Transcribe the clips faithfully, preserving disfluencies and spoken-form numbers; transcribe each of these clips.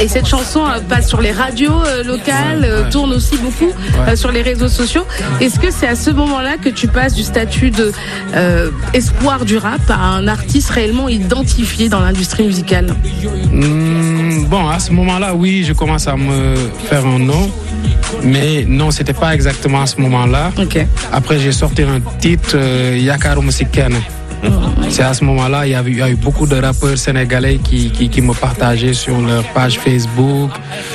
Et cette chanson euh, passe sur les radios euh, locales, euh, tourne aussi beaucoup euh, sur les réseaux sociaux. Est-ce que c'est à ce moment-là que tu passes du statut de euh, espoir du rap à un artiste réellement identifié dans l'industrie musicale? Mmh, bon, à ce moment-là, oui, je commence à me faire un nom. Mais non, c'était pas exactement à ce moment-là. Okay. Après, j'ai sorti un titre, euh, Yakaru Musikene. C'est à ce moment-là, il y a eu, il y a eu beaucoup de rappeurs sénégalais qui, qui, qui me partageaient sur leur page Facebook,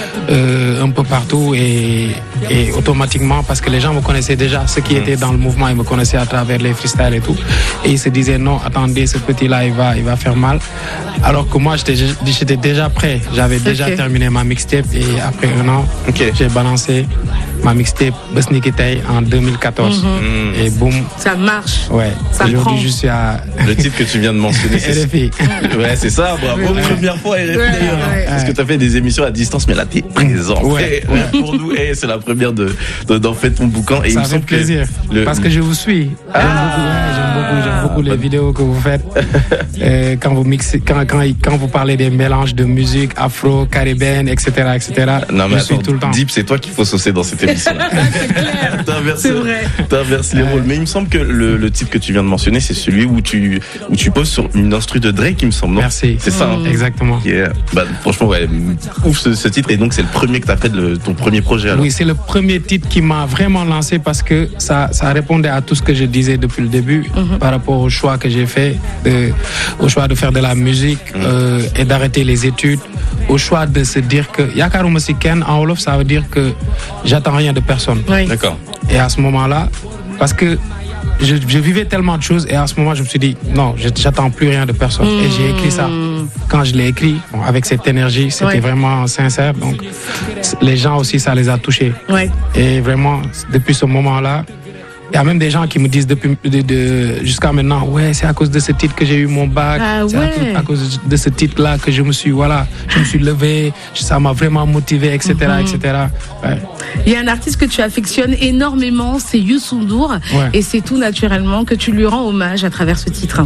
euh, un peu partout, et, et automatiquement, parce que les gens me connaissaient déjà, ceux qui étaient dans le mouvement, ils me connaissaient à travers les freestyles et tout, et ils se disaient non, attendez, ce petit-là, il va, il va faire mal. Alors que moi, j'étais, j'étais déjà prêt, j'avais déjà okay. terminé ma mixtape, et après un an, okay. j'ai balancé ma mixtape Besnikitei en deux mille quatorze. Mm-hmm. Et boum. Ça marche. Ouais. Ça Aujourd'hui, prend. je suis à. Le titre que tu viens de mentionner, c'est. R F I. Ouais, c'est ça, bravo. Ouais. Première fois à R F I ouais, d'ailleurs. Ouais. Parce que tu as fait des émissions à distance, mais là, tu es présent. Ouais. Et, ouais, pour nous, et c'est la première de, de, d'en faire ton bouquin. Et ça il me fait plaisir. Le... Parce que je vous suis. Ah. J'aime beaucoup, ouais, j'aime beaucoup, j'aime beaucoup les vidéos que vous faites. euh, quand, vous mixez, quand, quand, quand vous parlez des mélanges de musique afro, caribéenne, et cetera, et cetera. Non, mais je attends, suis tout le temps. Deep, c'est toi qu'il faut saucer dans cette émission-là. C'est clair. T'inverses, c'est vrai. T'inverses les rôles. Mais il me semble que le, le titre que tu viens de mentionner, c'est celui où tu, où tu poses sur une instru de Drake, il me semble. Non? Merci. C'est ça, hein? Exactement. Yeah. Bah, franchement, ouais, ouf ce, ce titre. Et donc, c'est le premier que tu as fait de ton premier projet. Alors. Oui, c'est le premier titre qui m'a vraiment lancé parce que ça, ça répondait à tout ce que je disais depuis le début mm-hmm. par rapport au choix que j'ai fait, de, au choix de faire de la musique mm-hmm. euh, et d'arrêter les études, au choix de se dire que Yakaru Musikene en Wolof, ça veut dire que j'attends rien de personne. Oui. D'accord. Et à ce moment-là, parce que je, je vivais tellement de choses et à ce moment je me suis dit non, je, j'attends plus rien de personne. Mmh. Et j'ai écrit ça. Quand je l'ai écrit, bon, avec cette énergie, c'était ouais. vraiment sincère. Donc les gens aussi, ça les a touchés. Ouais. Et vraiment, depuis ce moment-là, il y a même des gens qui me disent depuis de, de, jusqu'à maintenant, ouais, c'est à cause de ce titre que j'ai eu mon bac, ah, c'est ouais. à, à cause de ce titre-là que je me suis, voilà, je me suis levé, ça m'a vraiment motivé, et cetera, mm-hmm. et cetera. Ouais. Il y a un artiste que tu affectionnes énormément, c'est Youssou N'Dour, ouais. et c'est tout naturellement que tu lui rends hommage à travers ce titre.